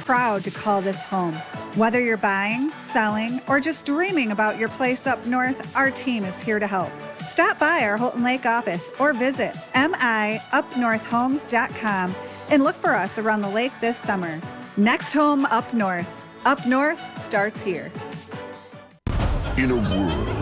proud to call this home. Whether you're buying, selling, or just dreaming about your place up north, our team is here to help. Stop by our Houghton Lake office or visit miupnorthhomes.com and look for us around the lake this summer. Next home up north. Up north starts here. In a world